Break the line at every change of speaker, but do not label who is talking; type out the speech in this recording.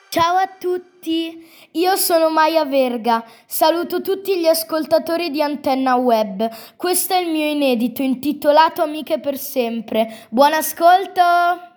Ciao a tutti, io sono Maya Verga, saluto tutti gli ascoltatori di Antenna Web. Questo è il mio inedito intitolato Amiche per sempre. Buon ascolto!